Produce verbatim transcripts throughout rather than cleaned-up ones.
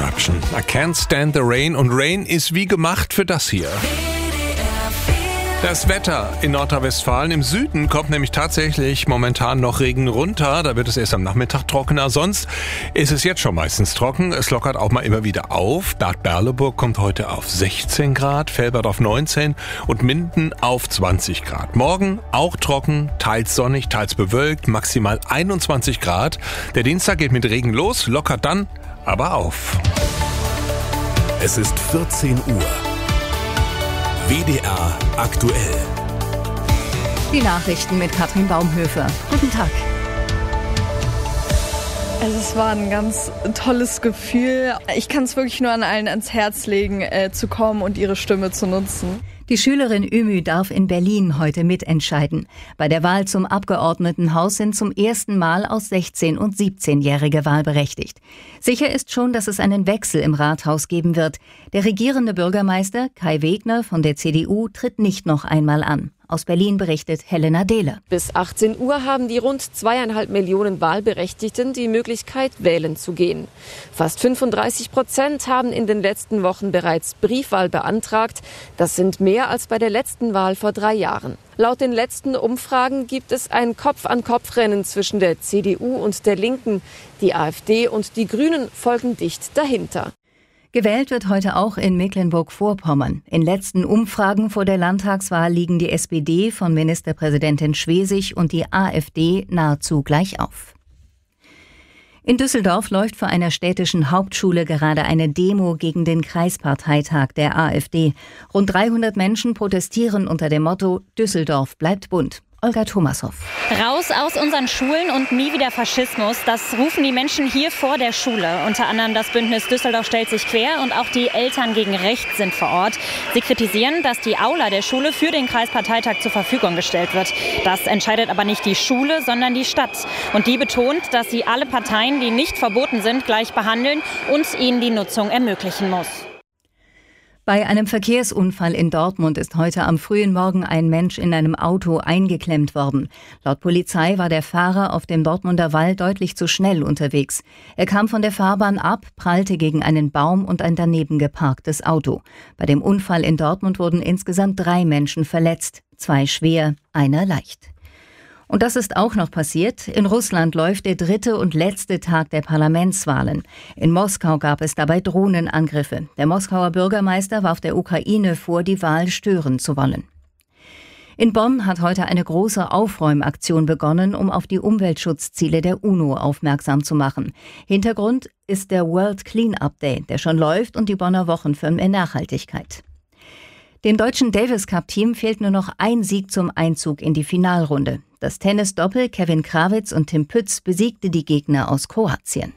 Eruption. I can't stand the rain. Und Rain ist wie gemacht für das hier. Das Wetter in Nordrhein-Westfalen. Im Süden kommt nämlich tatsächlich momentan noch Regen runter. Da wird es erst am Nachmittag trockener. Sonst ist es jetzt schon meistens trocken. Es lockert auch mal immer wieder auf. Bad Berleburg kommt heute auf sechzehn Grad, Velbert auf neunzehn und Minden auf zwanzig Grad. Morgen auch trocken, teils sonnig, teils bewölkt, maximal einundzwanzig Grad. Der Dienstag geht mit Regen los, lockert dann aber auf. Es ist vierzehn Uhr. W D R aktuell. Die Nachrichten mit Katrin Baumhöfer. Guten Tag. Also es war ein ganz tolles Gefühl. Ich kann es wirklich nur an allen ans Herz legen, äh, zu kommen und ihre Stimme zu nutzen. Die Schülerin Ümü darf in Berlin heute mitentscheiden. Bei der Wahl zum Abgeordnetenhaus sind zum ersten Mal aus sechzehn- und siebzehnjährige wahlberechtigt. Sicher ist schon, dass es einen Wechsel im Rathaus geben wird. Der regierende Bürgermeister Kai Wegner von der C D U tritt nicht noch einmal an. Aus Berlin berichtet Helena Dehler. Bis achtzehn Uhr haben die rund zweieinhalb Millionen Wahlberechtigten die Möglichkeit, wählen zu gehen. Fast fünfunddreißig Prozent haben in den letzten Wochen bereits Briefwahl beantragt. Das sind mehr als bei der letzten Wahl vor drei Jahren. Laut den letzten Umfragen gibt es ein Kopf-an-Kopf-Rennen zwischen der C D U und der Linken. Die AfD und die Grünen folgen dicht dahinter. Gewählt wird heute auch in Mecklenburg-Vorpommern. In letzten Umfragen vor der Landtagswahl liegen die S P D von Ministerpräsidentin Schwesig und die AfD nahezu gleich auf. In Düsseldorf läuft vor einer städtischen Hauptschule gerade eine Demo gegen den Kreisparteitag der AfD. Rund dreihundert Menschen protestieren unter dem Motto „Düsseldorf bleibt bunt“. Olga Thomashoff. Raus aus unseren Schulen und nie wieder Faschismus. Das rufen die Menschen hier vor der Schule. Unter anderem das Bündnis Düsseldorf stellt sich quer und auch die Eltern gegen Rechts sind vor Ort. Sie kritisieren, dass die Aula der Schule für den Kreisparteitag zur Verfügung gestellt wird. Das entscheidet aber nicht die Schule, sondern die Stadt. Und die betont, dass sie alle Parteien, die nicht verboten sind, gleich behandeln und ihnen die Nutzung ermöglichen muss. Bei einem Verkehrsunfall in Dortmund ist heute am frühen Morgen ein Mensch in einem Auto eingeklemmt worden. Laut Polizei war der Fahrer auf dem Dortmunder Wall deutlich zu schnell unterwegs. Er kam von der Fahrbahn ab, prallte gegen einen Baum und ein daneben geparktes Auto. Bei dem Unfall in Dortmund wurden insgesamt drei Menschen verletzt, zwei schwer, einer leicht. Und das ist auch noch passiert. In Russland läuft der dritte und letzte Tag der Parlamentswahlen. In Moskau gab es dabei Drohnenangriffe. Der Moskauer Bürgermeister warf der Ukraine vor, die Wahl stören zu wollen. In Bonn hat heute eine große Aufräumaktion begonnen, um auf die Umweltschutzziele der UNO aufmerksam zu machen. Hintergrund ist der World Clean-up Day, der schon läuft, und die Bonner Wochen für mehr Nachhaltigkeit. Dem deutschen Davis-Cup-Team fehlt nur noch ein Sieg zum Einzug in die Finalrunde. Das Tennis-Doppel Kevin Krawitz und Tim Pütz besiegte die Gegner aus Kroatien.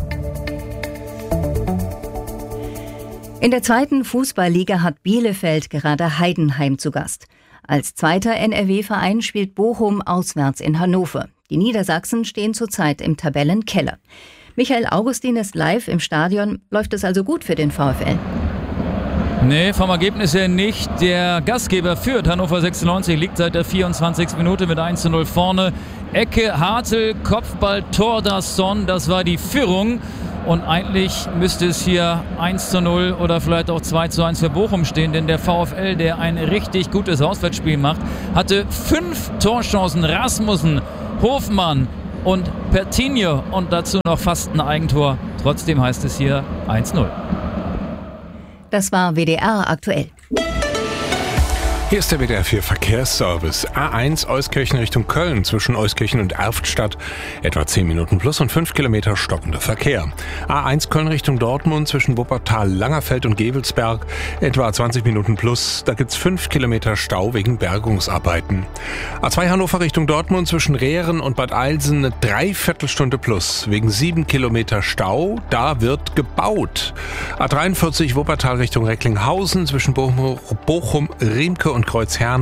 In der zweiten Fußballliga hat Bielefeld gerade Heidenheim zu Gast. Als zweiter N R W-Verein spielt Bochum auswärts in Hannover. Die Niedersachsen stehen zurzeit im Tabellenkeller. Michael Augustin ist live im Stadion. Läuft es also gut für den VfL? Nee, vom Ergebnis her nicht. Der Gastgeber führt. Hannover sechsundneunzig liegt seit der vierundzwanzigsten Minute mit eins zu null vorne. Ecke, Hartl, Kopfball, Tor, Dasson, das war die Führung. Und eigentlich müsste es hier eins zu null oder vielleicht auch zwei zu eins für Bochum stehen, denn der VfL, der ein richtig gutes Auswärtsspiel macht, hatte fünf Torchancen. Rasmussen, Hofmann und Pertinho und dazu noch fast ein Eigentor. Trotzdem heißt es hier eins zu null. Das war W D R aktuell. Hier ist der W D R vier Verkehrsservice. A eins Euskirchen Richtung Köln zwischen Euskirchen und Erftstadt. Etwa zehn Minuten plus und fünf Kilometer stockender Verkehr. A eins Köln Richtung Dortmund zwischen Wuppertal, Langerfeld und Gevelsberg. Etwa zwanzig Minuten plus. Da gibt's fünf Kilometer Stau wegen Bergungsarbeiten. A zwei Hannover Richtung Dortmund zwischen Rehren und Bad Eilsen eine Dreiviertelstunde plus. Wegen sieben Kilometer Stau. Da wird gebaut. A dreiundvierzig Wuppertal Richtung Recklinghausen zwischen Bochum, Bochum Riemke und Kreuzherne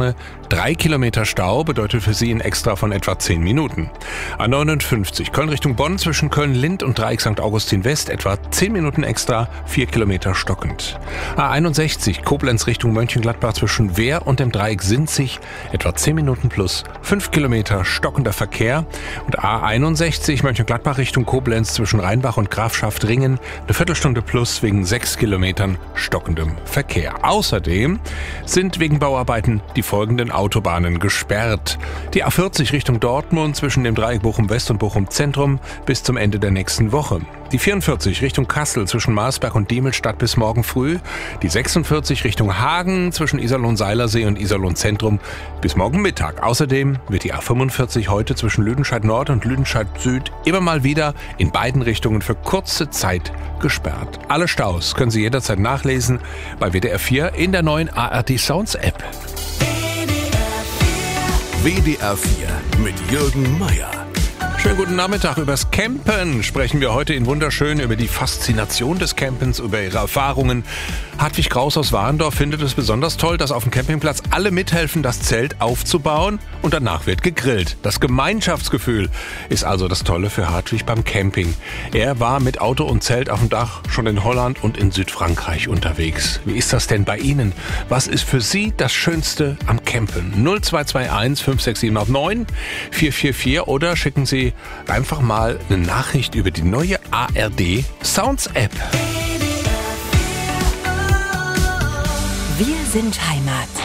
Drei Kilometer Stau bedeutet für Sie ein Extra von etwa zehn Minuten. A neunundfünfzig Köln Richtung Bonn zwischen Köln-Lind und Dreieck Sankt Augustin West etwa zehn Minuten extra, vier Kilometer stockend. A einundsechzig Koblenz Richtung Mönchengladbach zwischen Wehr und dem Dreieck Sinzig etwa zehn Minuten plus, fünf Kilometer stockender Verkehr. Und A einundsechzig Mönchengladbach Richtung Koblenz zwischen Rheinbach und Grafschaft-Ringen eine Viertelstunde plus wegen sechs Kilometern stockendem Verkehr. Außerdem sind wegen Bauarbeiten die folgenden Autobahnen gesperrt. Die A vierzig Richtung Dortmund zwischen dem Dreieck Bochum-West und Bochum-Zentrum bis zum Ende der nächsten Woche. Die vierundvierzig Richtung Kassel zwischen Marsberg und Diemelstadt bis morgen früh. Die sechsundvierzig Richtung Hagen zwischen Iserlohn-Seilersee und Iserlohn-Zentrum bis morgen Mittag. Außerdem wird die A fünfundvierzig heute zwischen Lüdenscheid Nord und Lüdenscheid Süd immer mal wieder in beiden Richtungen für kurze Zeit gesperrt. Alle Staus können Sie jederzeit nachlesen bei W D R vier in der neuen A R D Sounds App. W D R vier mit Jürgen Meier. Schönen guten Nachmittag. Übers Campen sprechen wir heute in Wunderschön über die Faszination des Campens, über ihre Erfahrungen. Hartwig Kraus aus Warendorf findet es besonders toll, dass auf dem Campingplatz alle mithelfen, das Zelt aufzubauen und danach wird gegrillt. Das Gemeinschaftsgefühl ist also das Tolle für Hartwig beim Camping. Er war mit Auto und Zelt auf dem Dach schon in Holland und in Südfrankreich unterwegs. Wie ist das denn bei Ihnen? Was ist für Sie das Schönste am Campen? null zwei zwei eins fünf sechs sieben neun vier vier vier oder schicken Sie einfach mal eine Nachricht über die neue A R D Sounds App. Wir sind Heimat.